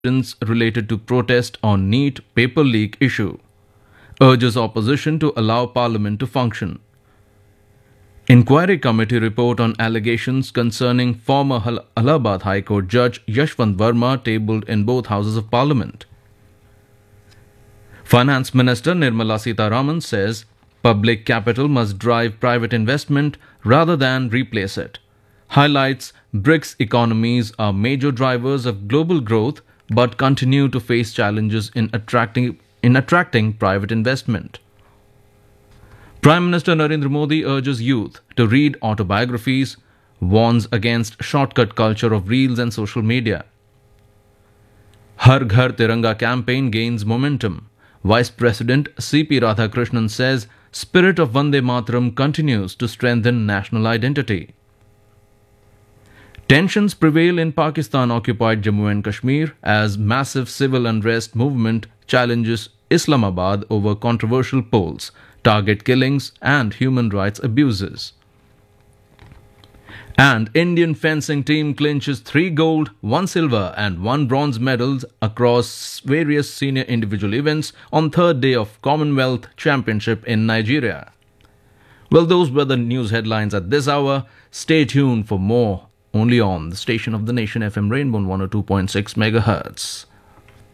related to protest on NEET paper leak issue. Urges opposition to allow parliament to function. Inquiry committee report on allegations concerning former Allahabad High Court Judge Yashwant Verma tabled in both houses of parliament. Finance Minister Nirmala Sitharaman says public capital must drive private investment rather than replace it. Highlights BRICS economies are major drivers of global growth but continue to face challenges in attracting private investment. Prime Minister Narendra Modi urges youth to read autobiographies, warns against shortcut culture of reels and social media. Har Ghar Tiranga campaign gains momentum. Vice President C.P. Radhakrishnan says spirit of Vande Mataram continues to strengthen national identity. Tensions prevail in Pakistan-occupied Jammu and Kashmir as massive civil unrest movement challenges Islamabad over controversial polls, target killings and human rights abuses. And Indian fencing team clinches 3 gold, 1 silver and 1 bronze medals across various senior individual events on third day of Commonwealth Championship in Nigeria. Well, those were the news headlines at this hour. Stay tuned for more only on the station of the nation FM Rainbow 102.6 MHz.